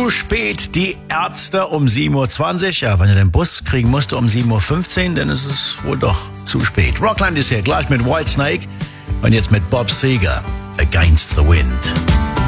Zu spät, die Ärzte um 7.20 Uhr. Ja, wenn er den Bus kriegen musste um 7.15 Uhr, dann ist es wohl doch zu spät. Rockland ist hier gleich mit Whitesnake und jetzt mit Bob Seger, Against the Wind.